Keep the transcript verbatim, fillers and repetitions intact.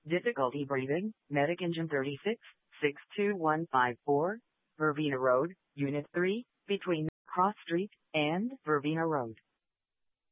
Difficulty breathing, Medic Engine thirty-six, six two one five four, Verbena Road, Unit three, between Cross Street and Verbena Road.